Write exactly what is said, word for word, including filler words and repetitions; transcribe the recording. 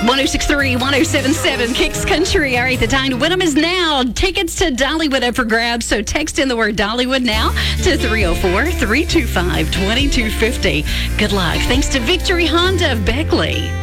one oh six point three, one oh seven point seven, Kicks Country. All right, the time to win them is now. Tickets to Dollywood up for grabs. So text in the word Dollywood now to three oh four, three two five, two two five oh. Good luck. Thanks to Victory Honda of Beckley.